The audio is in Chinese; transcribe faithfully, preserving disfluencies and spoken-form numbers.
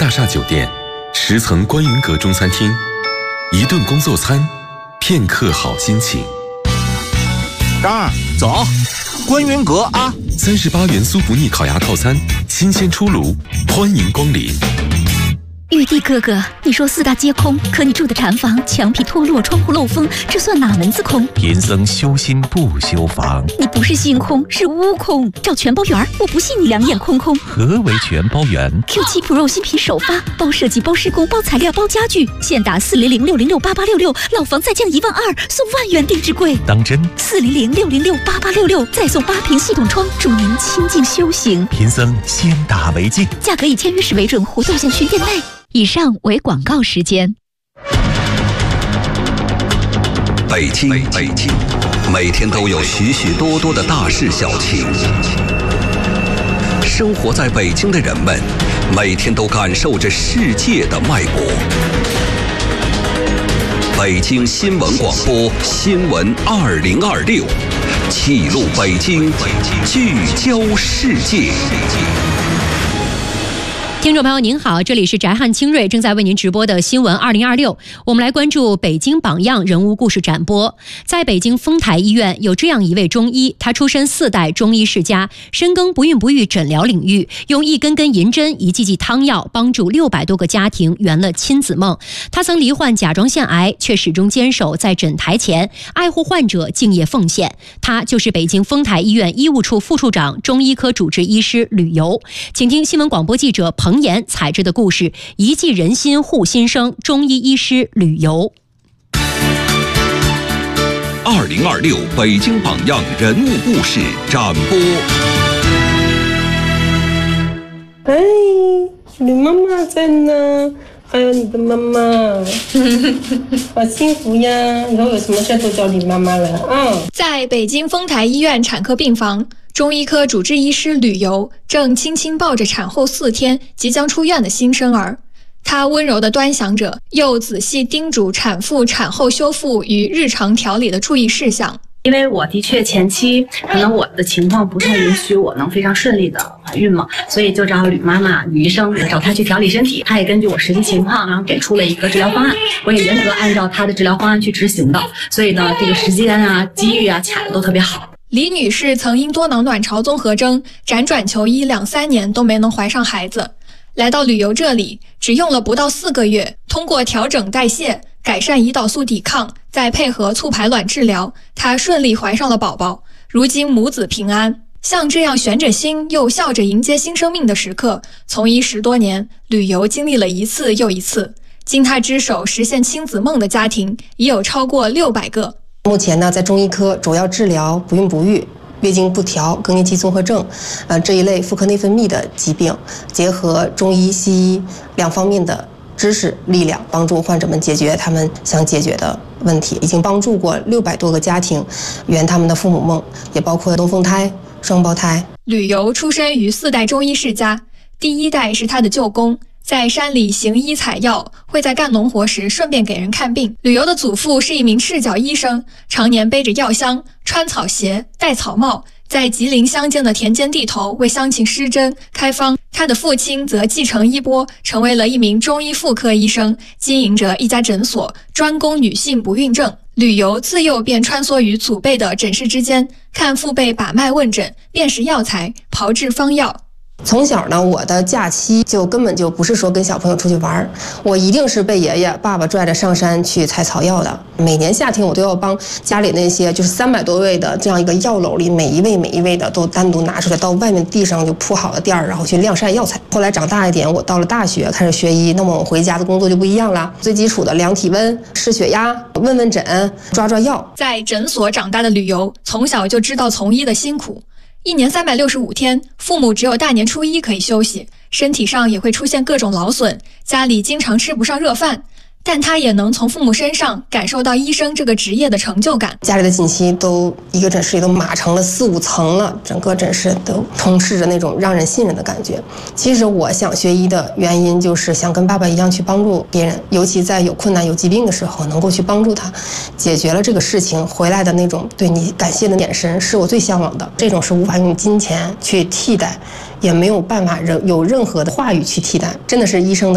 大厦酒店，十层观云阁中餐厅，一顿工作餐，片刻好心情。 张二，走，观云阁啊！ 三十八元酥不腻烤鸭套餐，新鲜出炉，欢迎光临。 玉帝哥哥，你说四大皆空，可你住的禅房墙皮脱落，窗户漏风，这算哪门子空？ 贫僧修心不修房。 你不是心空，是屋空。找全包圆，我不信你两眼空空。 何为全包圆 ？Q 七 Pro 新品首发，包设计、包施工、包材料、包家具，现打四零零六零六八八六六，老房再降一万二，送万元定制柜。 当真？ 四零零六零六八八六六，再送八屏系统窗，助您清静修行。 贫僧先打为敬。 价格以签约时为准，活动详询店内。以上为广告时间。 北京，北京，每天都有许许多多的大事小情。生活在北京的人们，每天都感受着世界的脉搏。北京新闻广播新闻二零二六，记录北京，聚焦世界。 听众朋友您好，这里是翟汉清锐正在为您直播的新闻二零二六，我们来关注北京榜样人物故事展播。在北京丰台医院有这样一位中医，他出身四代中医世家，深耕不孕不育诊疗领域，用一根根银针一剂剂汤药帮助六百多个家庭圆了亲子梦。他曾罹患甲状腺癌，却始终坚守在诊台前，爱护患者，敬业奉献。他就是北京丰台医院医务处副处长、中医科主治医师吕游。请听新闻广播记者彭岩采制的故事，一剂人心护心生，中医医师吕游。 二零二六北京榜样人物故事展播。 哎，吕妈妈在呢，还有你的妈妈，好幸福呀！以后有什么事都叫吕妈妈了啊。 在北京丰台医院产科病房，中医科主治医师吕游正轻轻抱着产后四天即将出院的新生儿，他温柔地端详着，又仔细叮嘱产妇产后修复与日常调理的注意事项。 因为我的确前期可能我的情况不太允许我能非常顺利的怀孕嘛，所以就找吕妈妈、吕医生找她去调理身体。她也根据我实际情况，然后给出了一个治疗方案，我也严格按照她的治疗方案去执行的。所以呢，这个时间啊、机遇啊卡的都特别好。 李女士曾因多囊卵巢综合征辗转求医两三年都没能怀上孩子，来到旅游这里只用了不到四个月，通过调整代谢、改善胰岛素抵抗，再配合促排卵治疗，她顺利怀上了宝宝，如今母子平安。像这样悬着心又笑着迎接新生命的时刻，从医十多年，旅游经历了一次又一次。经她之手实现亲子梦的家庭已有超过六百个。 目前呢，在中医科主要治疗不孕不育、月经不调、更年期综合症，呃这一类妇科内分泌的疾病，结合中医、西医两方面的知识力量，帮助患者们解决他们想解决的问题。已经帮助过六百多个家庭圆他们的父母梦，也包括龙凤胎、双胞胎。 吕游出身于四代中医世家，第一代是他的舅公，在山里行医采药，会在干农活时顺便给人看病。吕游的祖父是一名赤脚医生，常年背着药箱，穿草鞋，戴草帽，在吉林乡间的田间地头为乡亲施针开方。他的父亲则继承衣钵，成为了一名中医妇科医生，经营着一家诊所，专攻女性不孕症。吕游自幼便穿梭于祖辈的诊室之间，看父辈把脉问诊，辨识药材，炮制方药。 从小呢，我的假期就根本就不是说跟小朋友出去玩，我一定是被爷爷爸爸拽着上山去采草药的。每年夏天我都要帮家里那些就是三百多位的这样一个药篓里，每一位每一位的都单独拿出来，到外面地上就铺好了垫儿，然后去晾晒药材。后来长大一点，我到了大学开始学医，那么我回家的工作就不一样了，最基础的量体温、试血压、问问诊、抓抓药。 在诊所长大的吕游，从小就知道从医的辛苦。一年三百六十五天，父母只有大年初一可以休息，身体上也会出现各种劳损，家里经常吃不上热饭，但他也能从父母身上感受到医生这个职业的成就感。 家里的锦旗都一个诊室里都码成了四五层了，整个诊室都充斥着那种让人信任的感觉。其实我想学医的原因就是想跟爸爸一样去帮助别人，尤其在有困难有疾病的时候能够去帮助他，解决了这个事情回来的那种对你感谢的眼神是我最向往的。这种是无法用金钱去替代，也没有办法有任何的话语去替代，真的是医生的